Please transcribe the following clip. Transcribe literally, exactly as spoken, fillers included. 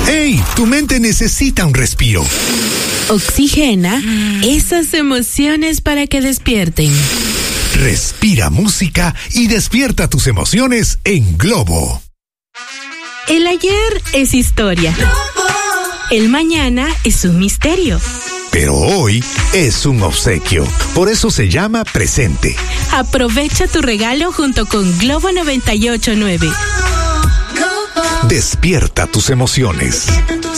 ¡Hey! Tu mente necesita un respiro. Oxigena esas emociones para que despierten. Respira música y despierta tus emociones en Globo. El ayer es historia. El mañana es un misterio. Pero hoy es un obsequio. Por eso se llama presente. Aprovecha tu regalo junto con Globo noventa y ocho punto nueve. Despierta tus emociones.